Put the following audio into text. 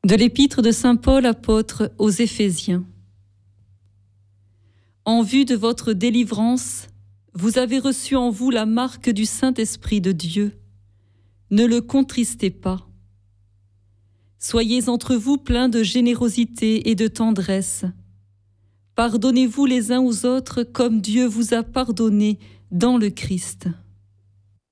De l'épître de saint Paul apôtre aux Éphésiens. En vue de votre délivrance, vous avez reçu en vous la marque du Saint-Esprit de Dieu. Ne le contristez pas. Soyez entre vous pleins de générosité et de tendresse. Pardonnez-vous les uns aux autres comme Dieu vous a pardonné dans le Christ.